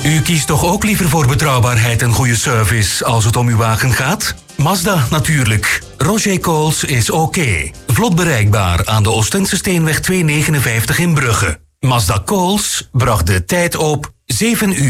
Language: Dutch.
U kiest toch ook liever voor betrouwbaarheid en goede service als het om uw wagen gaat? Mazda natuurlijk. Roger Coles is oké. Vlot bereikbaar aan de Oostense Steenweg 259 in Brugge. Mazda Coles bracht de tijd op 7 uur.